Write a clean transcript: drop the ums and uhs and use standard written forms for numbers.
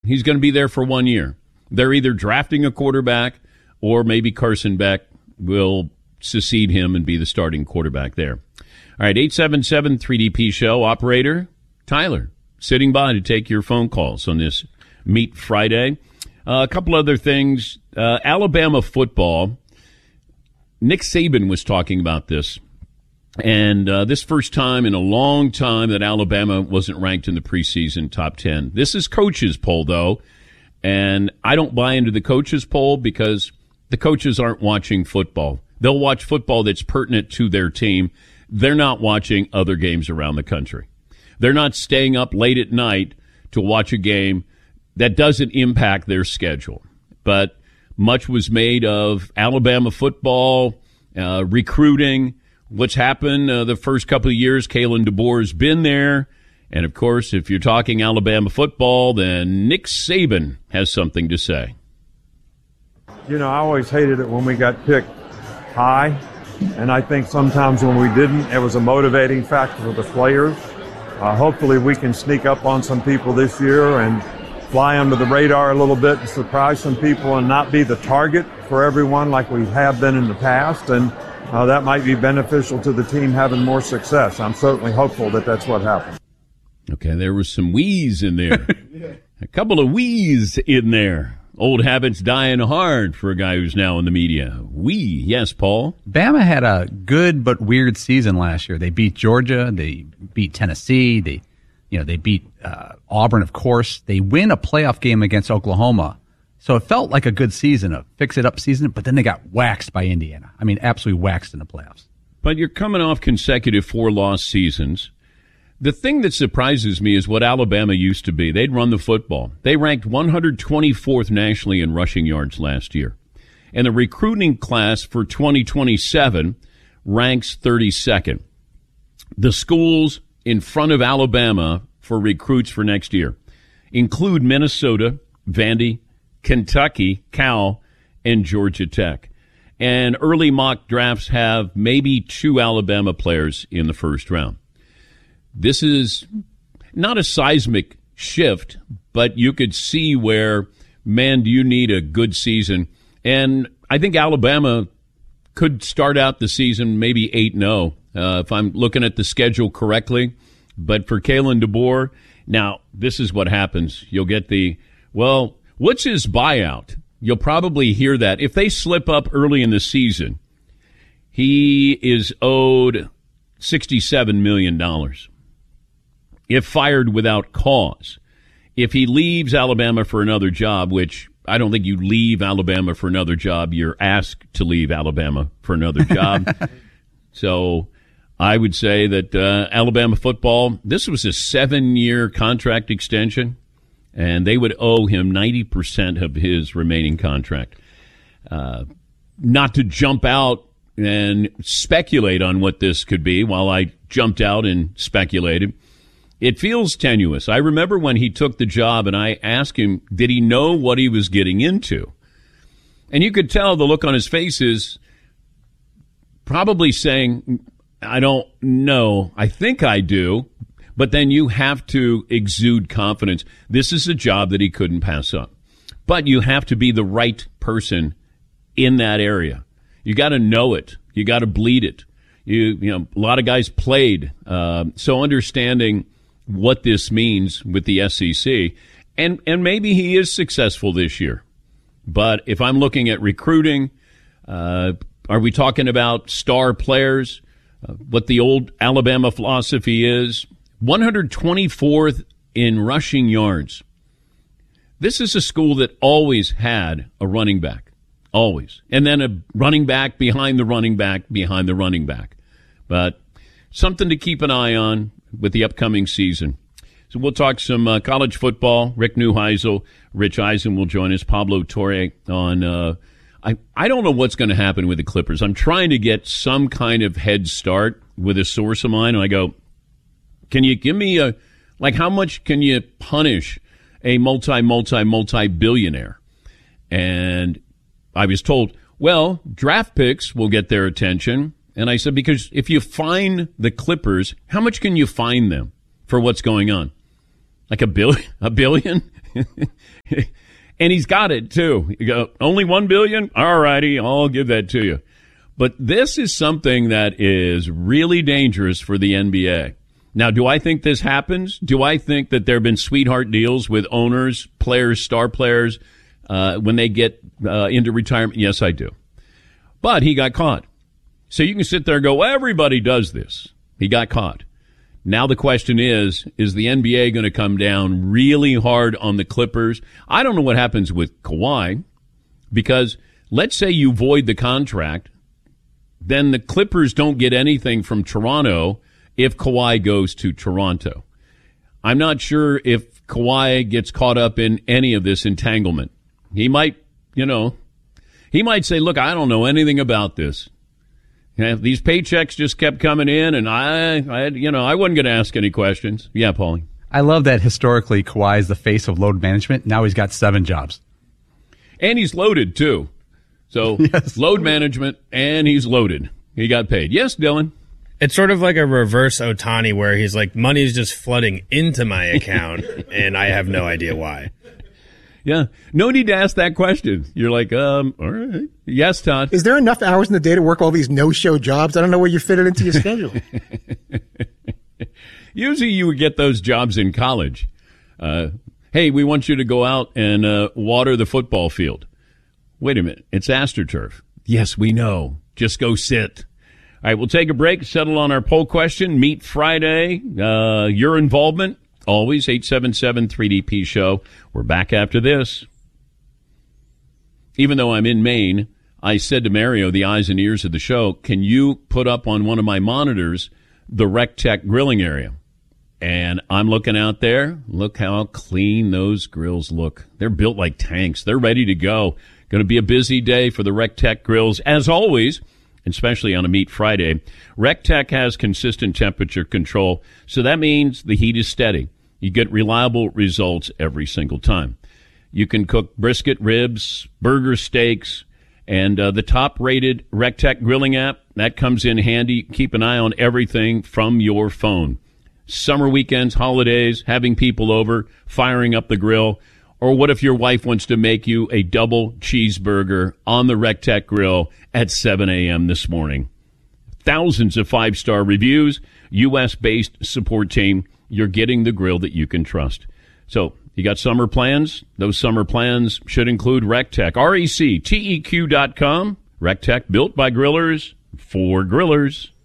He's going to be there for 1 year. They're either drafting a quarterback or maybe Carson Beck will succeed him and be the starting quarterback there. All right, 877-3DP Show. Operator Tyler, sitting by to take your phone calls on this Meat Friday. A couple other things. Alabama football. Nick Saban was talking about this. And this first time in a long time that Alabama wasn't ranked in the preseason top 10. This is coaches' poll, though. And I don't buy into the coaches' poll because the coaches aren't watching football. They'll watch football that's pertinent to their team. They're not watching other games around the country. They're not staying up late at night to watch a game that doesn't impact their schedule. But much was made of Alabama football, recruiting, what's happened the first couple of years. Kalen DeBoer has been there. And, of course, if you're talking Alabama football, then Nick Saban has something to say. You know, I always hated it when we got picked high. And I think sometimes when we didn't, it was a motivating factor for the players. Hopefully we can sneak up on some people this year and fly under the radar a little bit and surprise some people and not be the target for everyone like we have been in the past. And that might be beneficial to the team having more success. I'm certainly hopeful that that's what happens. Okay, there was some wheeze in there. A couple of wheeze in there. Old habits dying hard for a guy who's now in the media. Yes, Paul? Bama had a good but weird season last year. They beat Georgia. They beat Tennessee. They beat Auburn, of course. They win a playoff game against Oklahoma. So it felt like a good season, a fix-it-up season, but then they got waxed by Indiana. I mean, absolutely waxed in the playoffs. But you're coming off consecutive 4-loss seasons. The thing that surprises me is what Alabama used to be. They'd run the football. They ranked 124th nationally in rushing yards last year. And the recruiting class for 2027 ranks 32nd. The schools in front of Alabama for recruits for next year include Minnesota, Vandy, Kentucky, Cal, and Georgia Tech. And early mock drafts have maybe 2 Alabama players in the first round. This is not a seismic shift, but you could see where, man, do you need a good season. And I think Alabama could start out the season maybe 8-0, if I'm looking at the schedule correctly. But for Kalen DeBoer, now, this is what happens. You'll get what's his buyout? You'll probably hear that. If they slip up early in the season, he is owed $67 million. If fired without cause. If he leaves Alabama for another job, which I don't think you leave Alabama for another job, you're asked to leave Alabama for another job. So I would say that Alabama football, this was a 7-year contract extension, and they would owe him 90% of his remaining contract. Not to jump out and speculate on what this could be while I jumped out and speculated. It feels tenuous. I remember when he took the job and I asked him, did he know what he was getting into? And you could tell the look on his face is probably saying, I don't know. I think I do. But then you have to exude confidence. This is a job that he couldn't pass up. But you have to be the right person in that area. You got to know it. You got to bleed it. You know, a lot of guys played. So understanding what this means with the SEC, and maybe he is successful this year. But if I'm looking at recruiting, are we talking about star players? What the old Alabama philosophy is, 124th in rushing yards. This is a school that always had a running back, always. And then a running back behind the running back behind the running back. But something to keep an eye on with the upcoming season. So we'll talk some college football. Rick Neuheisel, Rich Eisen will join us. Pablo Torre on I don't know what's going to happen with the Clippers. I'm trying to get some kind of head start with a source of mine. And I go, can you give me how much can you punish a multi-billionaire? And I was told, well, draft picks will get their attention. And I said, because if you fine the Clippers, how much can you fine them for what's going on? Like $1 billion? And he's got it, too. You go, only $1 billion? All righty, I'll give that to you. But this is something that is really dangerous for the NBA. Now, do I think this happens? Do I think that there have been sweetheart deals with owners, players, star players, when they get into retirement? Yes, I do. But he got caught. So you can sit there and go, well, everybody does this. He got caught. Now the question is the NBA going to come down really hard on the Clippers? I don't know what happens with Kawhi, because let's say you void the contract, then the Clippers don't get anything from Toronto if Kawhi goes to Toronto. I'm not sure if Kawhi gets caught up in any of this entanglement. He might, he might say, look, I don't know anything about this. These paychecks just kept coming in, and I wasn't going to ask any questions. Yeah, Paulie. I love that historically Kawhi is the face of load management. Now he's got 7 jobs. And he's loaded, too. So yes. Load management, and he's loaded. He got paid. Yes, Dylan? It's sort of like a reverse Ohtani where he's like, money's just flooding into my account, and I have no idea why. Yeah. No need to ask that question. You're like, all right. Yes, Todd. Is there enough hours in the day to work all these no-show jobs? I don't know where you fit it into your schedule. Usually you would get those jobs in college. Hey, we want you to go out and water the football field. Wait a minute. It's AstroTurf. Yes, we know. Just go sit. All right, we'll take a break, settle on our poll question. Meet Friday. Your involvement. Always 877-3DP-SHOW. We're back after this. Even though I'm in Maine, I said to Mario, the eyes and ears of the show, can you put up on one of my monitors the RecTech grilling area? And I'm looking out there. Look how clean those grills look. They're built like tanks. They're ready to go. Going to be a busy day for the RecTech grills, as always, especially on a Meat Friday. RecTech has consistent temperature control, so that means the heat is steady. You get reliable results every single time. You can cook brisket, ribs, burger, steaks, and the top-rated RecTech grilling app, that comes in handy. Keep an eye on everything from your phone. Summer weekends, holidays, having people over, firing up the grill. Or what if your wife wants to make you a double cheeseburger on the RecTech grill at 7 a.m. this morning? Thousands of 5-star reviews, U.S.-based support team. You're getting the grill that you can trust. So you got summer plans? Those summer plans should include RecTech. RecTeq.com. RecTech, built by grillers for grillers.